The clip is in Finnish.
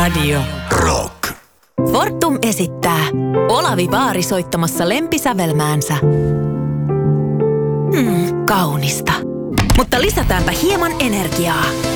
Radio Rock. Fortum esittää Olavi Vaari soittamassa lempisävelmäänsä. Kaunista. Mutta lisätäänpä hieman energiaa.